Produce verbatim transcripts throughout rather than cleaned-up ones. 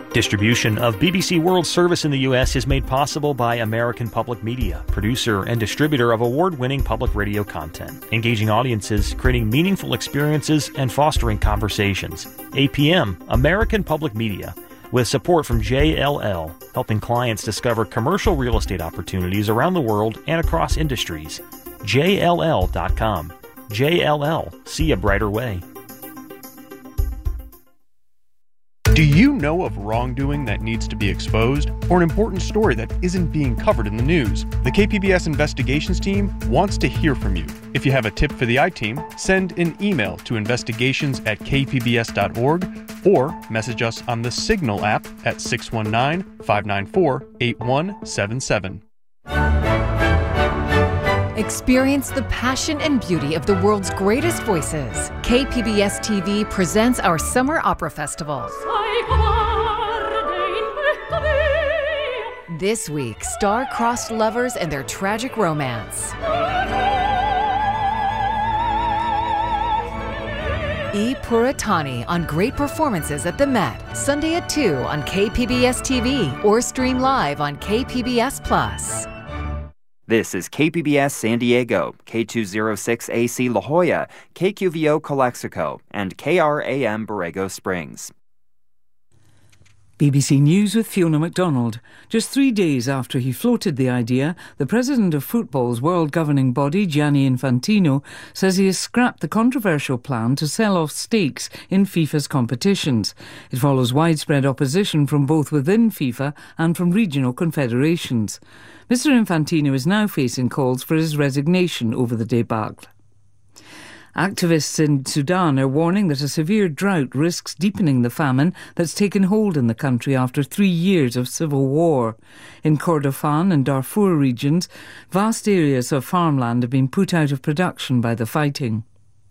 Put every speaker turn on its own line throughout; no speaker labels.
Distribution of B B C World Service in the U S is made possible by American Public Media, producer and distributor of award-winning public radio content, engaging audiences, creating meaningful experiences, and fostering conversations. A P M, American Public Media, with support from J L L, helping clients discover commercial real estate opportunities around the world and across industries. J L L dot com. J L L, see a brighter way.
Do you know of wrongdoing that needs to be exposed, or an important story that isn't being covered in the news? The K P B S Investigations team wants to hear from you. If you have a tip for the I-Team, send an email to investigations at k p b s dot org or message us on the Signal app at six one nine, five nine four, eight one seven seven.
Experience the passion and beauty of the world's greatest voices. K P B S T V presents our Summer Opera Festival. This week, star-crossed lovers and their tragic romance. E. Puritani on great performances at the Met, Sunday at two on K P B S T V or stream live on K P B S Plus.
This is K P B S San Diego, K two oh six A C La Jolla, K Q V O Calexico, and K R A M Borrego Springs.
B B C News with Fiona MacDonald. Just three days after he floated the idea, the president of football's world governing body, Gianni Infantino, says he has scrapped the controversial plan to sell off stakes in FIFA's competitions. It follows widespread opposition from both within FIFA and from regional confederations. Mister Infantino is now facing calls for his resignation over the debacle. Activists in Sudan are warning that a severe drought risks deepening the famine that's taken hold in the country after three years of civil war. In Kordofan and Darfur regions, vast areas of farmland have been put out of production by the fighting.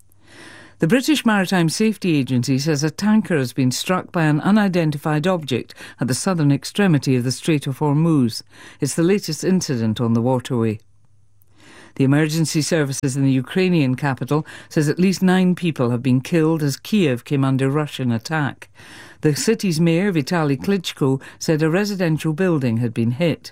The British Maritime Safety Agency says a tanker has been struck by an unidentified object at the southern extremity of the Strait of Hormuz. It's the latest incident on the waterway. The emergency services in the Ukrainian capital says at least nine people have been killed as Kiev came under Russian attack. The city's mayor, Vitaly Klitschko, said a residential building had been hit.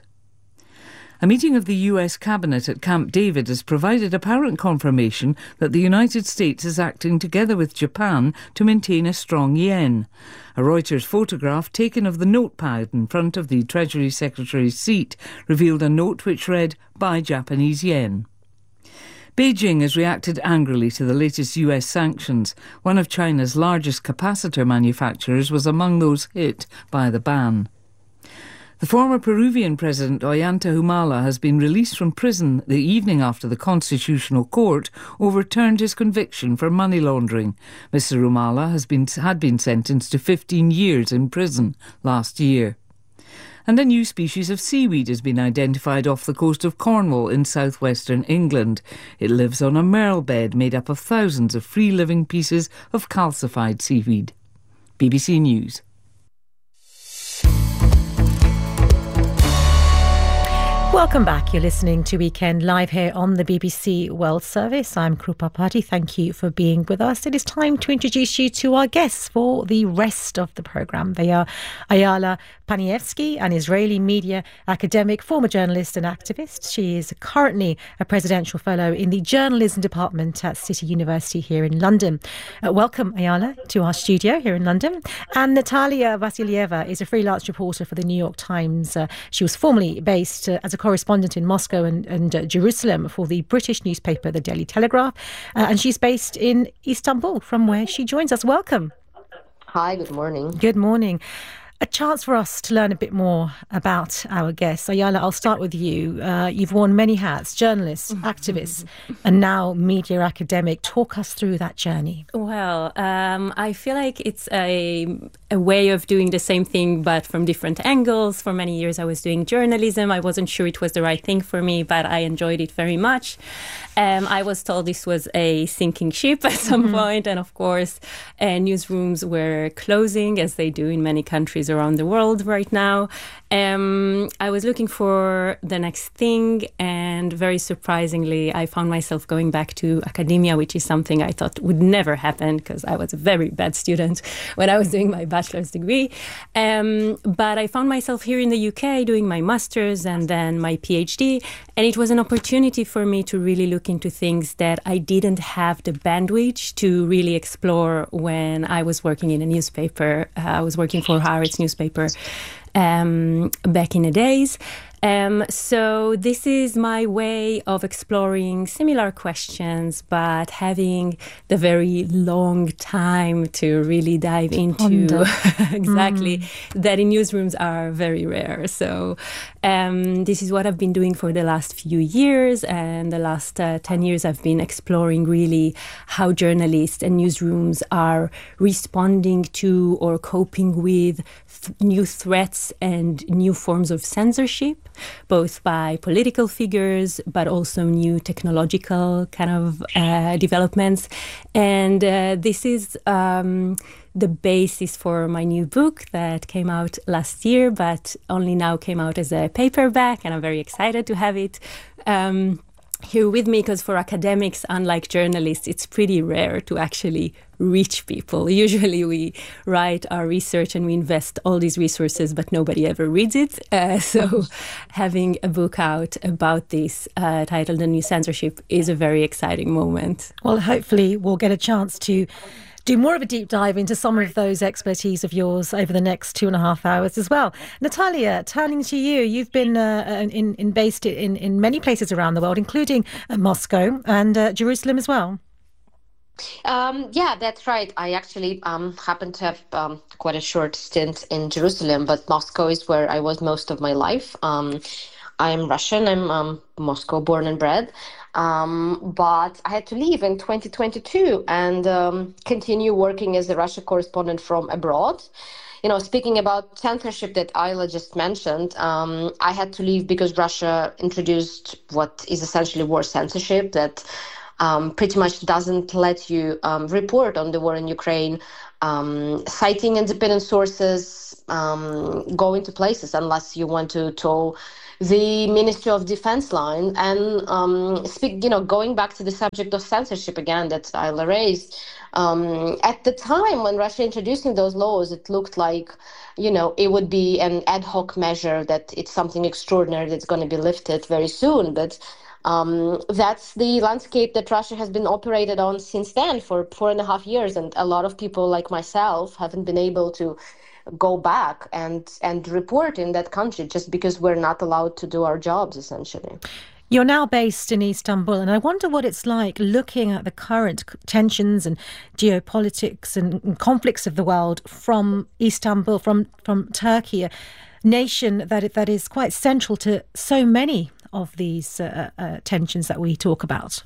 A meeting of the U S cabinet at Camp David has provided apparent confirmation that the United States is acting together with Japan to maintain a strong yen. A Reuters photograph taken of the notepad in front of the Treasury Secretary's seat revealed a note which read, "Buy Japanese yen." Beijing has reacted angrily to the latest U S sanctions. One of China's largest capacitor manufacturers was among those hit by the ban. The former Peruvian president Ollanta Humala has been released from prison the evening after the Constitutional Court overturned his conviction for money laundering. Mister Humala has been, had been sentenced to fifteen years in prison last year. And a new species of seaweed has been identified off the coast of Cornwall in southwestern England. It lives on a marl bed made up of thousands of free-living pieces of calcified seaweed. B B C News.
Welcome back. You're listening to Weekend Live here on the B B C World Service. I'm Krupa Pati. Thank you for being with us. It is time to introduce you to our guests for the rest of the programme. They are Ayala Paniewski, an Israeli media academic, former journalist and activist. She is currently a presidential fellow in the journalism department at City University here in London. Uh, welcome, Ayala, to our studio here in London. And Natalia Vasilyeva is a freelance reporter for the New York Times. Uh, she was formerly based uh, as a correspondent in Moscow and, and uh, Jerusalem for the British newspaper, The Daily Telegraph. Uh, and she's based in Istanbul, from where she joins us. Welcome.
Hi, good morning.
Good morning. A chance for us to learn a bit more about our guests. Ayala, I'll start with you. Uh, you've worn many hats, journalist, activist, and now media academic. Talk us through that journey.
Well, um, I feel like it's a, a way of doing the same thing, but from different angles. For many years, I was doing journalism. I wasn't sure it was the right thing for me, but I enjoyed it very much. Um, I was told this was a sinking ship at some mm-hmm. point, and of course, uh, newsrooms were closing, as they do in many countries around the world right now. Um, I was looking for the next thing, and very surprisingly, I found myself going back to academia, which is something I thought would never happen because I was a very bad student when I was doing my bachelor's degree. Um, but I found myself here in the U K doing my master's and then my PhD, and it was an opportunity for me to really look into things that I didn't have the bandwidth to really explore when I was working in a newspaper. Uh, I was working for Haaretz newspaper um, back in the days. Um, so this is my way of exploring similar questions, but having the very long time to really dive into exactly mm. that in newsrooms are very rare. So um, this is what I've been doing for the last few years, and the last uh, ten years I've been exploring really how journalists and newsrooms are responding to or coping with th- new threats and new forms of censorship, both by political figures, but also new technological kind of uh, developments. And uh, this is um, the basis for my new book that came out last year, but only now came out as a paperback, and I'm very excited to have it um, here with me, because for academics, unlike journalists, it's pretty rare to actually reach people. Usually we write our research and we invest all these resources, but nobody ever reads it. Uh, so having a book out about this, uh, titled The New Censorship, is a very exciting moment.
Well, hopefully we'll get a chance to do more of a deep dive into some of those expertise of yours over the next two and a half hours as well. Natalia, turning to you, you've been uh, in, in based in, in many places around the world, including uh, Moscow and uh, Jerusalem as well.
Um, yeah, that's right. I actually um, happen to have um, quite a short stint in Jerusalem, but Moscow is where I was most of my life. Um, I'm Russian. I'm um, Moscow born and bred. Um, but I had to leave in twenty twenty-two and um, continue working as a Russia correspondent from abroad. You know, speaking about censorship that Ayla just mentioned, um, I had to leave because Russia introduced what is essentially war censorship that um, pretty much doesn't let you um, report on the war in Ukraine, um, citing independent sources, um, go into places unless you want to toe the Ministry of Defense line. And um, speak, you know, going back to the subject of censorship again that Ayla raised, um, at the time when Russia introducing those laws, it looked like, you know, it would be an ad hoc measure, that it's something extraordinary that's going to be lifted very soon. But um, that's the landscape that Russia has been operated on since then for four and a half years. And a lot of people like myself haven't been able to go back and and report in that country just because we're not allowed to do our jobs, essentially.
You're now based in Istanbul, and I wonder what it's like looking at the current tensions and geopolitics and conflicts of the world from Istanbul, from, from Turkey, a nation that that is quite central to so many of these uh, uh, tensions that we talk about.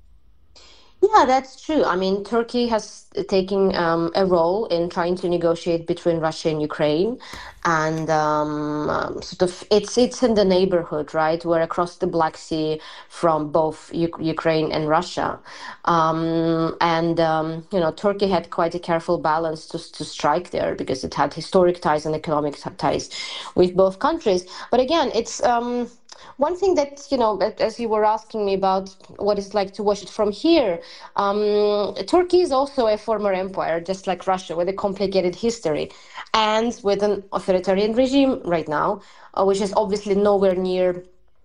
Yeah, that's true. I mean, Turkey has taken um, a role in trying to negotiate between Russia and Ukraine, and um, um, sort of it's it's in the neighborhood, right? We're across the Black Sea from both U- Ukraine and Russia, um, and um, you know, Turkey had quite a careful balance to to strike there because it had historic ties and economic ties with both countries. But again, it's um, one thing that, you know, as you were asking me about what it's like to watch it from here, um, Turkey is also a former empire, just like Russia, with a complicated history and with an authoritarian regime right now, uh, which is obviously nowhere near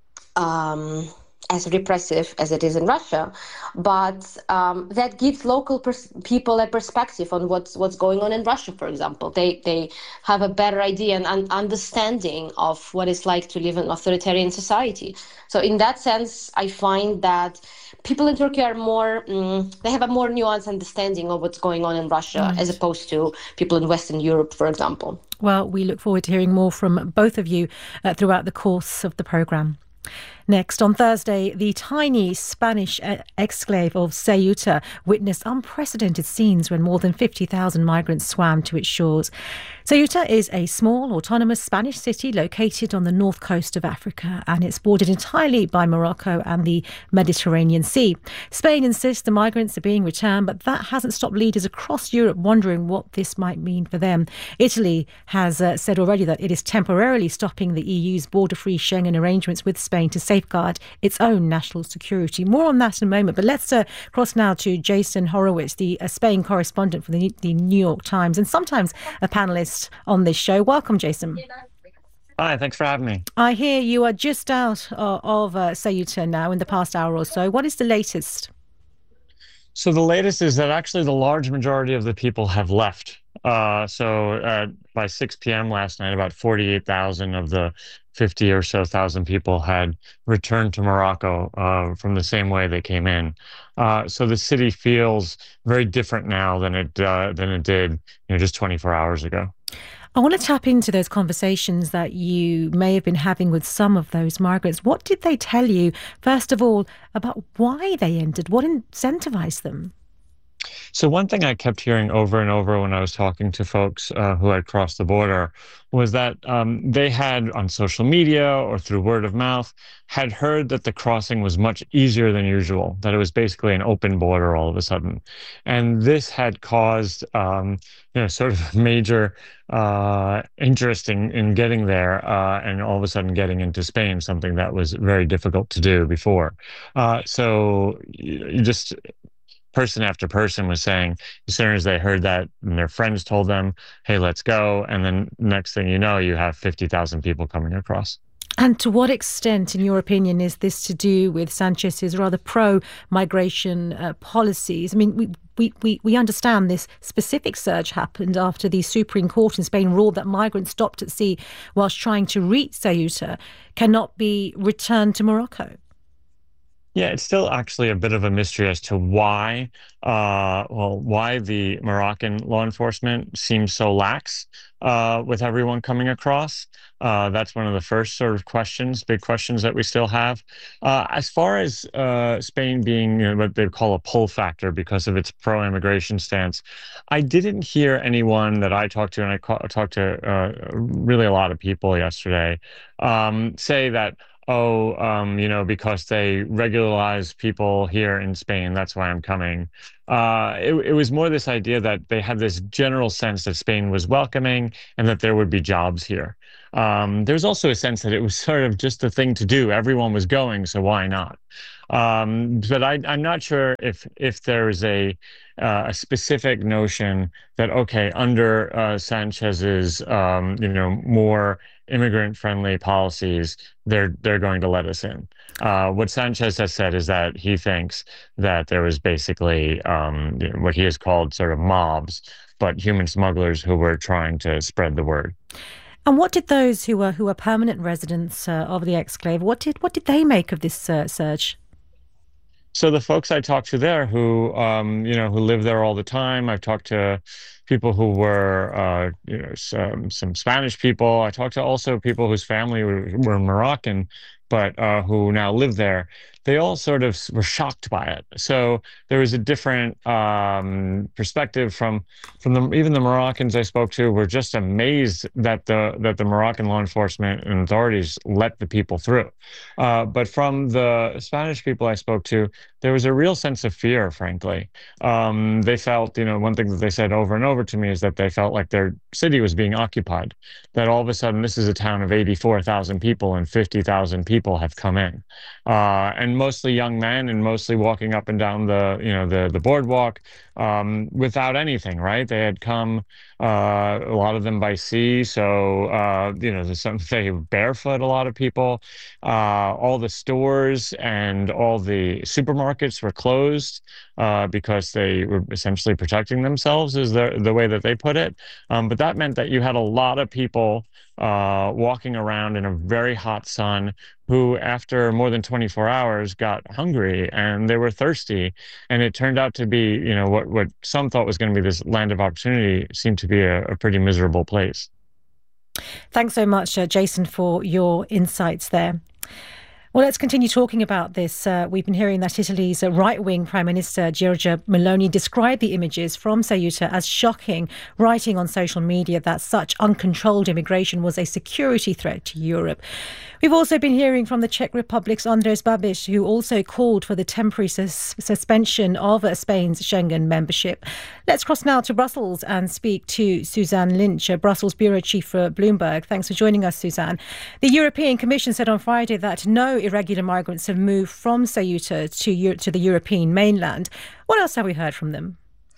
um, as repressive as it is in Russia. But um, that gives local pers- people a perspective on what's what's going on in Russia, for example. They they have a better idea and an understanding of what it's like to live in an authoritarian society. So in that sense, I find that people in Turkey are more, um, they have a more nuanced understanding of what's going on in Russia, right, as opposed to people in Western Europe, for example.
Well, we look forward to hearing more from both of you uh, throughout the course of the programme. Next, on Thursday, the tiny Spanish exclave of Ceuta witnessed unprecedented scenes when more than fifty thousand migrants swam to its shores. Ceuta is a small, autonomous Spanish city located on the north coast of Africa, and it's bordered entirely by Morocco and the Mediterranean Sea. Spain insists the migrants are being returned, but that hasn't stopped leaders across Europe wondering what this might mean for them. Italy has uh, said already that it is temporarily stopping the E U's border-free Schengen arrangements with Spain to safeguard its own national security. More on that in a moment, but let's uh, cross now to Jason Horowitz, the uh, Spain correspondent for the, the New York Times, and sometimes a panellist on this show. Welcome, Jason.
Hi, thanks for having me.
I hear you are just out uh, of uh, Ceuta now in the past hour or so. What is the latest?
So the latest is that actually the large majority of the people have left. Uh, so uh, by six p.m. last night, about forty-eight thousand of the fifty or so thousand people had returned to Morocco uh, from the same way they came in. Uh, so the city feels very different now than it uh, than it did, you know, just twenty-four hours ago.
I want to tap into those conversations that you may have been having with some of those migrants. What did they tell you, first of all, about why they entered? What incentivized them?
So one thing I kept hearing over and over when I was talking to folks uh, who had crossed the border was that um, they had on social media or through word of mouth had heard that the crossing was much easier than usual, that it was basically an open border all of a sudden. And this had caused um, you know, sort of major uh, interest in, in getting there uh, and all of a sudden getting into Spain, something that was very difficult to do before. Uh, so you just... person after person was saying, as soon as they heard that and their friends told them, hey, let's go. And then next thing you know, you have fifty thousand people coming across.
And to what extent, in your opinion, is this to do with Sanchez's rather pro-migration uh, policies? I mean, we, we, we, we understand this specific surge happened after the Supreme Court in Spain ruled that migrants stopped at sea whilst trying to reach Ceuta cannot be returned to Morocco.
Yeah, it's still actually a bit of a mystery as to why, uh, well, why the Moroccan law enforcement seems so lax uh, with everyone coming across. Uh, that's one of the first sort of questions, big questions that we still have. Uh, as far as uh, Spain being, you know, what they call a pull factor because of its pro-immigration stance, I didn't hear anyone that I talked to, and I ca- talked to uh, really a lot of people yesterday, um, say that, oh, um, you know, because they regularize people here in Spain, that's why I'm coming. Uh, it, it was more this idea that they had this general sense that Spain was welcoming and that there would be jobs here. Um, there was also a sense that it was sort of just the thing to do. Everyone was going, so why not? Um, but I, I'm not sure if if there is a uh, a specific notion that, okay, under uh, Sanchez's um, you know more immigrant-friendly policies, they're they're going to let us in. Uh, what Sanchez has said is that he thinks that there was basically um, you know, what he has called sort of mobs, but human smugglers who were trying to spread the word.
And what did those who were who are permanent residents uh, of the exclave, what did what did they make of this uh, surge?
So the folks I talked to there who, um, you know, who live there all the time, I've talked to people who were, uh, you know, some, some Spanish people. I talked to also people whose family were, were Moroccan, but uh, who now live there. They all sort of were shocked by it. So there was a different um, perspective from from the, even the Moroccans I spoke to were just amazed that the that the Moroccan law enforcement and authorities let the people through. Uh, but from the Spanish people I spoke to, there was a real sense of fear, frankly. Um, they felt, you know, one thing that they said over and over to me is that they felt like their city was being occupied, that all of a sudden this is a town of eighty-four thousand people and fifty thousand people have come in. Uh, and mostly young men and mostly walking up and down the, you know, the, the boardwalk um, without anything, right? They had come, uh, a lot of them by sea. So, uh, you know, there's some say barefoot, a lot of people. Uh, all the stores and all the supermarkets were closed uh, because they were essentially protecting themselves, is the, the way that they put it. Um, but that meant that you had a lot of people uh, walking around in a very hot sun who, after more than twenty-four hours, got hungry and they were thirsty. And it turned out to be, you know, what, what some thought was going to be this land of opportunity seemed to be a, a pretty miserable place.
Thanks so much, uh, Jason, for your insights there. Well, let's continue talking about this. Uh, we've been hearing that Italy's uh, right-wing Prime Minister Giorgia Meloni described the images from Ceuta as shocking, writing on social media that such uncontrolled immigration was a security threat to Europe. We've also been hearing from the Czech Republic's Andres Babiš, who also called for the temporary sus- suspension of uh, Spain's Schengen membership. Let's cross now to Brussels and speak to Suzanne Lynch, uh, Brussels Bureau Chief for Bloomberg. Thanks for joining us, Suzanne. The European Commission said on Friday that no irregular migrants have moved from Ceuta to, Euro- to the European mainland. What else have we heard from them?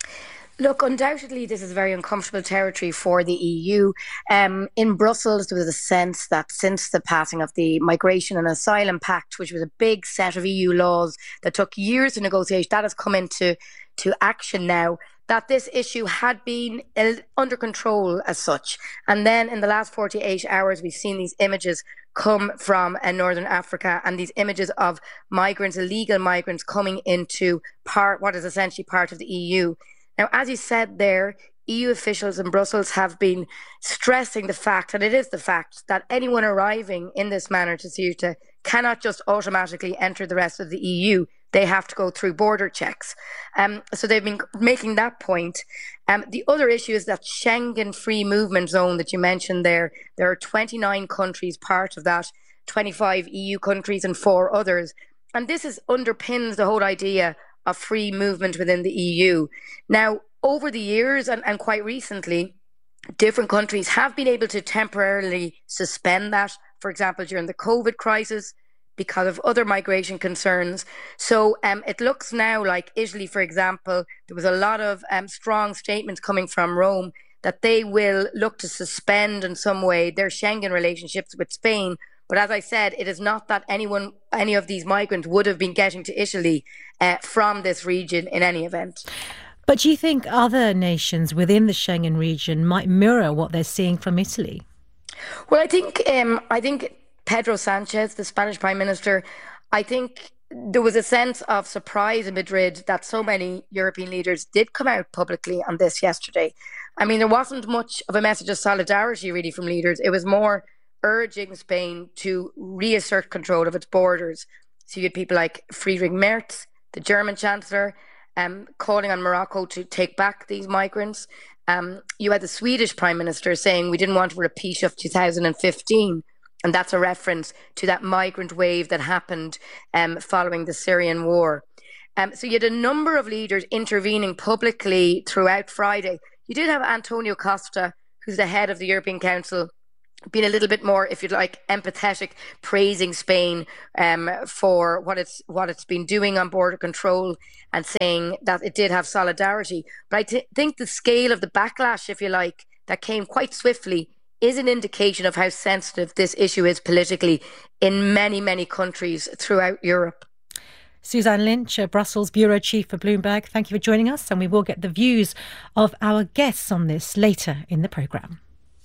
Look, undoubtedly, this is very uncomfortable territory for the E U. Um, in Brussels, there was a sense that since the passing of the Migration and Asylum Pact, which was a big set of E U laws that took years to negotiate, that has come into to action now, that this issue had been under control as such. And then in the last forty-eight hours, we've seen these images come from uh, Northern Africa, and these images of migrants, illegal migrants, coming into part what is essentially part of the E U. Now, as you said there, E U officials in Brussels have been stressing the fact, and it is the fact, that anyone arriving in this manner to Ceuta cannot just automatically enter the rest of the E U. They have to go through border checks. Um, so they've been making that point. Um, the other issue is that Schengen free movement zone that you mentioned there. There are twenty-nine countries part of that, twenty-five E U countries and four others. And this is underpins the whole idea of free movement within the E U. Now, over the years and, and quite recently, different countries have been able to temporarily suspend that, for example, during the COVID crisis, because of other migration concerns. So um, it looks now like Italy, for example, there was a lot of um, strong statements coming from Rome that they will look to suspend in some way their Schengen relationships with Spain. But as I said, it is not that anyone, any of these migrants would have been getting to Italy uh, from this region in any event.
But do you think other nations within the Schengen region might mirror what they're seeing from Italy?
Well, I think um, I think Pedro Sanchez, the Spanish Prime Minister, I think there was a sense of surprise in Madrid that so many European leaders did come out publicly on this yesterday. I mean, there wasn't much of a message of solidarity really from leaders. It was more urging Spain to reassert control of its borders. So you had people like Friedrich Merz, the German Chancellor, um, calling on Morocco to take back these migrants. Um, you had the Swedish Prime Minister saying we didn't want a repeat of two thousand fifteen. And that's a reference to that migrant wave that happened um, following the Syrian war. Um, so you had a number of leaders intervening publicly throughout Friday. You did have Antonio Costa, who's the head of the European Council, being a little bit more, if you'd like, empathetic, praising Spain um, for what it's what it's been doing on border control and saying that it did have solidarity. But I th- think the scale of the backlash, if you like, that came quite swiftly is an indication of how sensitive this issue is politically in many, many countries throughout Europe.
Suzanne Lynch, Brussels Bureau Chief for Bloomberg, thank you for joining us, and we will get the views of our guests on this later in the programme.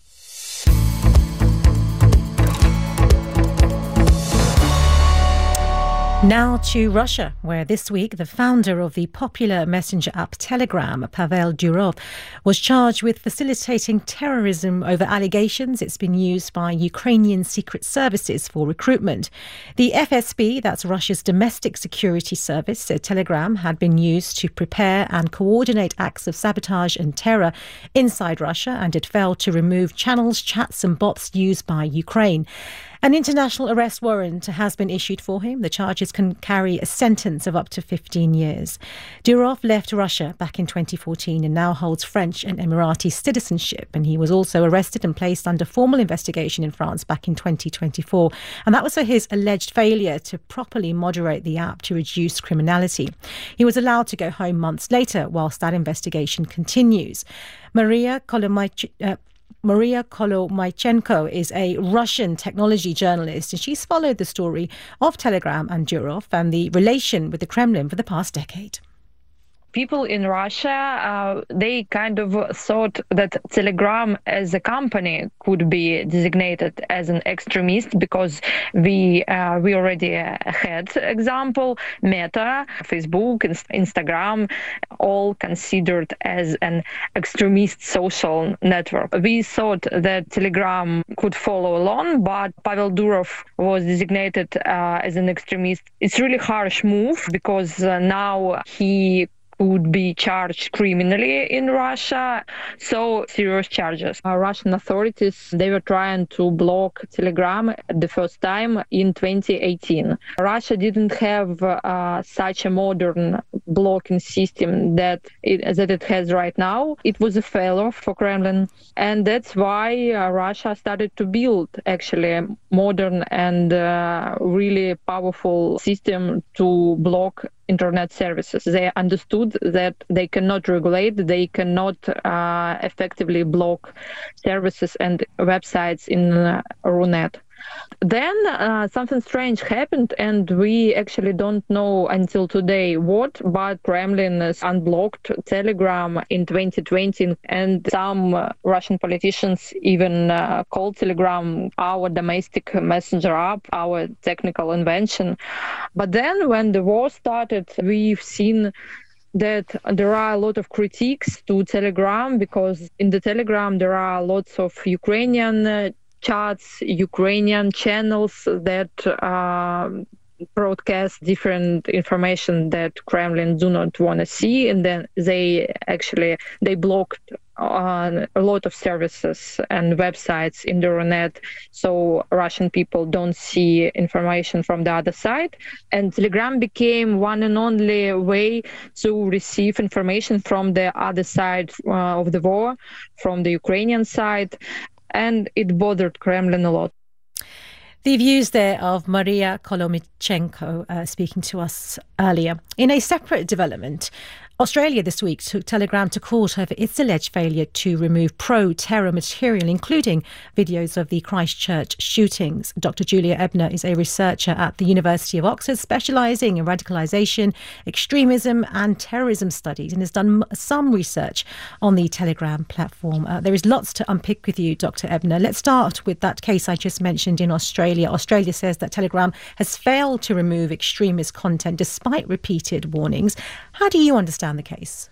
Now to Russia, where this week the founder of the popular messenger app Telegram, Pavel Durov, was charged with facilitating terrorism over allegations it's been used by Ukrainian secret services for recruitment. The F S B, that's Russia's domestic security service, said Telegram had been used to prepare and coordinate acts of sabotage and terror inside Russia, and it failed to remove channels, chats and bots used by Ukraine. An international arrest warrant has been issued for him. The charges can carry a sentence of up to fifteen years. Durov left Russia back in twenty fourteen and now holds French and Emirati citizenship. And he was also arrested and placed under formal investigation in France back in twenty twenty-four. And that was for his alleged failure to properly moderate the app to reduce criminality. He was allowed to go home months later whilst that investigation continues. Maria Kolomychuk, uh, Maria Kolomychenko is a Russian technology journalist, and she's followed the story of Telegram and Durov and the relation with the Kremlin for the past decade.
People in Russia, uh, they kind of thought that Telegram as a company could be designated as an extremist because we uh, we already had example, Meta, Facebook, Instagram, all considered as an extremist social network. We thought that Telegram could follow along, but Pavel Durov was designated uh, as an extremist. It's really harsh move because uh, now he would be charged criminally in Russia, so serious charges. Uh, Russian authorities, they were trying to block Telegram the first time in twenty eighteen. Russia didn't have uh, such a modern blocking system that it, that it has right now. It was a failure for Kremlin, and that's why uh, Russia started to build actually a modern and uh, really powerful system to block internet services. They understood that they cannot regulate, they cannot uh, effectively block services and websites in uh, Runet. Then uh, something strange happened, and we actually don't know until today what, but Kremlin has unblocked Telegram in twenty twenty, and some uh, Russian politicians even uh, called Telegram our domestic messenger app, our technical invention. But then when the war started, we've seen that there are a lot of critiques to Telegram, because in the Telegram there are lots of Ukrainian uh, chats, Ukrainian channels that uh, broadcast different information that Kremlin do not want to see, and then they actually they blocked uh, a lot of services and websites in the Runet, so Russian people don't see information from the other side. And Telegram became one and only way to receive information from the other side uh, of the war, from the Ukrainian side. And it bothered Kremlin a lot.
The views there of Maria Kolomichenko uh, speaking to us earlier. In a separate development, Australia this week took Telegram to court over its alleged failure to remove pro-terror material, including videos of the Christchurch shootings. Doctor Julia Ebner is a researcher at the University of Oxford, specialising in radicalisation, extremism and terrorism studies, and has done some research on the Telegram platform. Uh, there is lots to unpick with you, Doctor Ebner. Let's start with that case I just mentioned in Australia. Australia says that Telegram has failed to remove extremist content despite repeated warnings. How do you understand the case?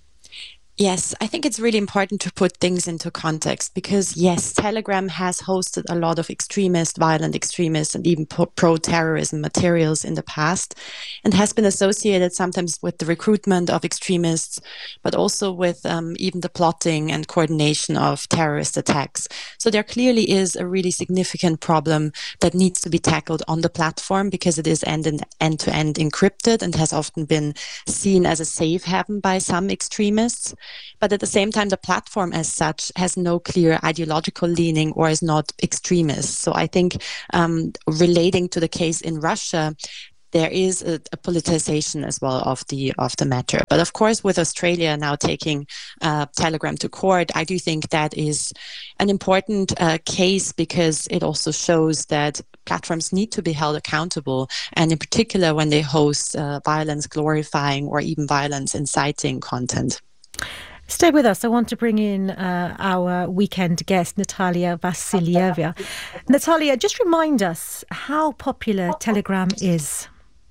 Yes, I think it's really important to put things into context because, yes, Telegram has hosted a lot of extremist, violent extremist, and even pro-terrorism materials in the past, and has been associated sometimes with the recruitment of extremists, but also with um, even the plotting and coordination of terrorist attacks. So there clearly is a really significant problem that needs to be tackled on the platform because it is end- end-to-end encrypted and has often been seen as a safe haven by some extremists. But at the same time, the platform as such has no clear ideological leaning or is not extremist. So I think um, relating to the case in Russia, there is a, a politicization as well of the of the matter. But of course, with Australia now taking uh, Telegram to court, I do think that is an important uh, case because it also shows that platforms need to be held accountable, and in particular when they host uh, violence glorifying or even violence inciting content.
Stay with us. I want to bring in uh, our weekend guest, Natalia Vassilieva. Natalia, just remind us how popular Telegram is.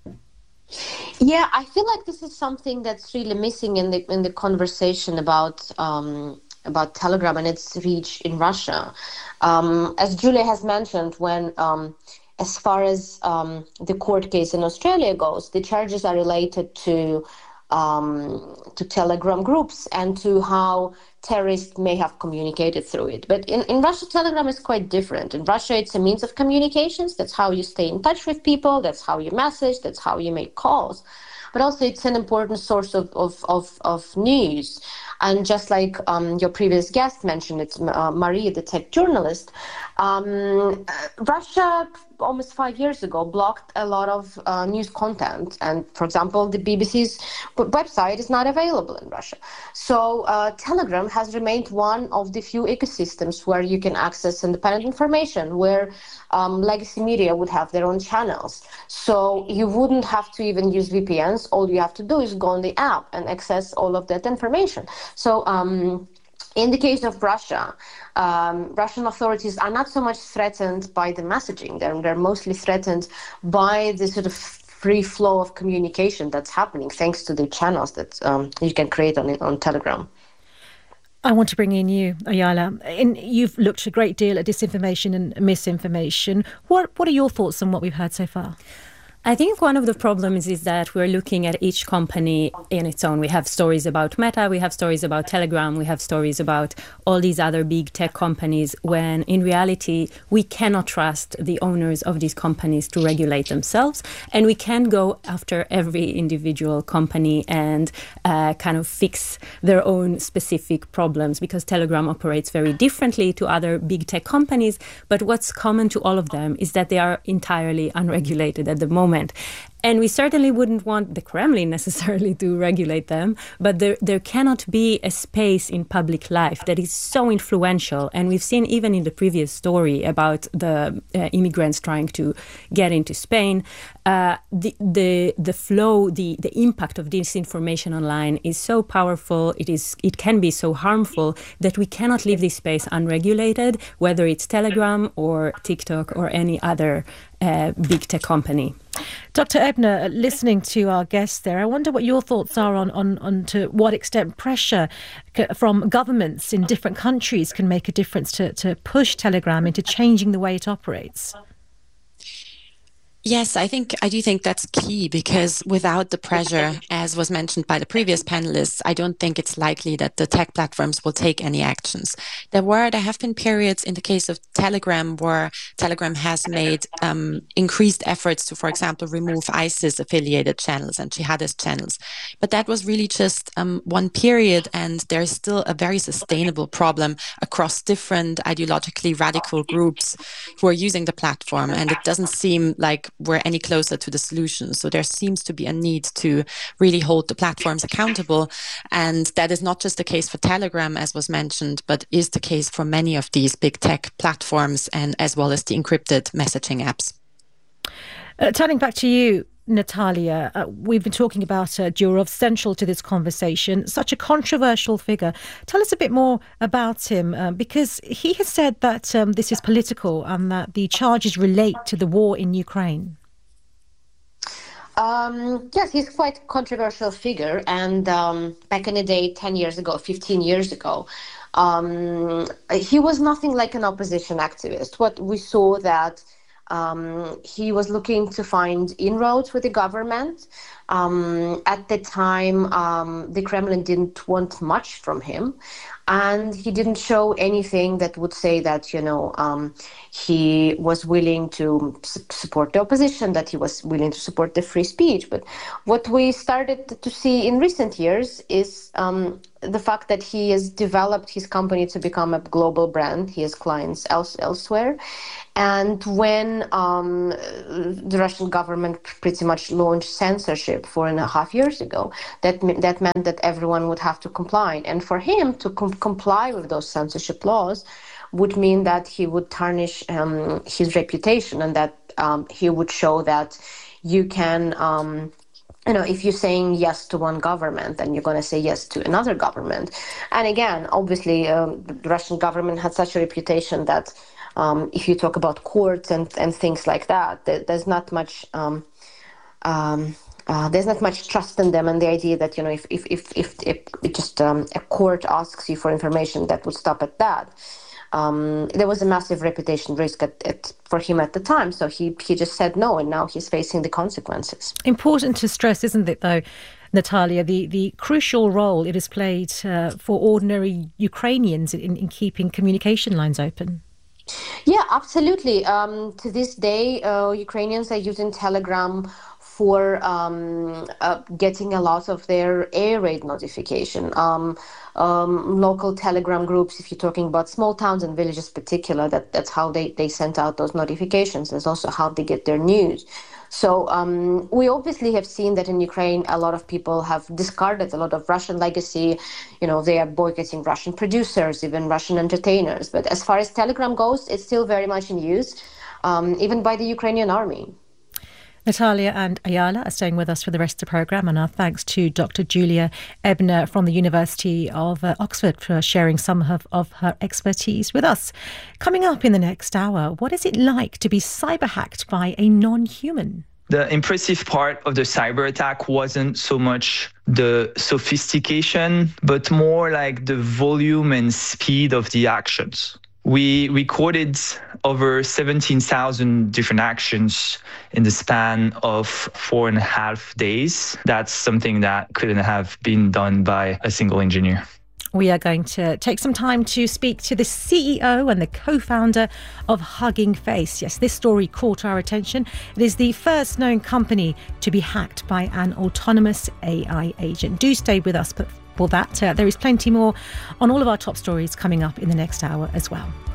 Yeah, I feel like this is something that's really missing in the in the conversation about um, about Telegram and its reach in Russia. Um, as Julia has mentioned, when um, as far as um, the court case in Australia goes, the charges are related to um, to Telegram groups and to how terrorists may have communicated through it. But in, in Russia, Telegram is quite different. In Russia, it's a means of communications. That's how you stay in touch with people. That's how you message. That's how you make calls. But also it's an important source of, of, of, of news. And just like um, your previous guest mentioned, it's uh, Marie, the tech journalist, um, Russia almost five years ago blocked a lot of uh, news content. And for example, the B B C's website is not available in Russia. So uh, Telegram has remained one of the few ecosystems where you can access independent information, where um, legacy media would have their own channels. So you wouldn't have to even use V P Ns. All you have to do is go on the app and access all of that information. So um, in the case of Russia, um, Russian authorities are not so much threatened by the messaging. They're, they're mostly threatened by the sort of free flow of communication that's happening thanks to the channels that um, you can create on on Telegram.
I want to bring in you, Ayala. In, you've looked a great deal at disinformation and misinformation. What What are your thoughts on what we've heard so far?
I think one of the problems is that we're looking at each company in its own. We have stories about Meta, we have stories about Telegram, we have stories about all these other big tech companies, when in reality, we cannot trust the owners of these companies to regulate themselves. And we can't go after every individual company and uh, kind of fix their own specific problems, because Telegram operates very differently to other big tech companies. But what's common to all of them is that they are entirely unregulated at the moment. And we certainly wouldn't want the Kremlin necessarily to regulate them, but there there cannot be a space in public life that is so influential. And we've seen even in the previous story about the uh, immigrants trying to get into Spain, uh, the the the flow, the the impact of disinformation online is so powerful. It is it can be so harmful that we cannot leave this space unregulated, whether it's Telegram or TikTok or any other uh, big tech company.
Doctor Ebner, listening to our guests there, I wonder what your thoughts are on, on, on to what extent pressure from governments in different countries can make a difference to, to push Telegram into changing the way it operates.
Yes, I think I do think that's key, because without the pressure, as was mentioned by the previous panelists, I don't think it's likely that the tech platforms will take any actions. There were, there have been periods in the case of Telegram where Telegram has made um, increased efforts to, for example, remove ISIS affiliated channels and jihadist channels. But that was really just um, one period, and there's still a very sustainable problem across different ideologically radical groups who are using the platform, and it doesn't seem like we're any closer to the solution. So there seems to be a need to really hold the platforms accountable. And that is not just the case for Telegram, as was mentioned, but is the case for many of these big tech platforms, and as well as the encrypted messaging apps.
Uh, turning back to you, Natalia, uh, we've been talking about uh, Durov, central to this conversation, such a controversial figure. Tell us a bit more about him, uh, because he has said that um, this is political and that the charges relate to the war in Ukraine.
Um, yes, he's quite a controversial figure. And um, back in the day, ten years ago, fifteen years ago, um, he was nothing like an opposition activist. What we saw that Um, he was looking to find inroads with the government. Um, at the time, um, the Kremlin didn't want much from him, and he didn't show anything that would say that, you know, um, he was willing to su- support the opposition, that he was willing to support the free speech. But what we started to see in recent years is um, the fact that he has developed his company to become a global brand. He has clients else, elsewhere. And when um, the Russian government pretty much launched censorship four and a half years ago, that that meant that everyone would have to comply. And for him to com- comply with those censorship laws would mean that he would tarnish um, his reputation, and that um, he would show that you can... Um, You know, if you're saying yes to one government, then you're going to say yes to another government. And again, obviously, um, the Russian government had such a reputation that um, if you talk about courts and, and things like that, there, there's not much um, um, uh, there's not much trust in them, and the idea that, you know, if if if if, if it just um, a court asks you for information, that would stop at that. Um, there was a massive reputation risk at, at, for him at the time, so he, he just said no, and now he's facing the consequences.
Important to stress, isn't it, though, Natalia, the, the crucial role it has played uh, for ordinary Ukrainians in, in keeping communication lines open?
Yeah, absolutely. Um, to this day, uh, Ukrainians are using Telegram for um, uh, getting a lot of their air raid notification. Um, um, local Telegram groups, if you're talking about small towns and villages in particular, that, that's how they, they sent out those notifications. That's also how they get their news. So um, we obviously have seen that in Ukraine, a lot of people have discarded a lot of Russian legacy. You know, they are boycotting Russian producers, even Russian entertainers. But as far as Telegram goes, it's still very much in use, um, even by the Ukrainian army.
Natalia and Ayala are staying with us for the rest of the programme, and our thanks to Doctor Julia Ebner from the University of uh, Oxford for sharing some of, of her expertise with us. Coming up in the next hour, what is it like to be cyber-hacked by a non-human?
The impressive part of the cyber attack wasn't so much the sophistication, but more like the volume and speed of the actions. We recorded over seventeen thousand different actions in the span of four and a half days. That's something that couldn't have been done by a single engineer.
We are going to take some time to speak to the C E O and the co-founder of Hugging Face. Yes, this story caught our attention. It is the first known company to be hacked by an autonomous A I agent. Do stay with us, but for that, uh, there is plenty more on all of our top stories coming up in the next hour as well.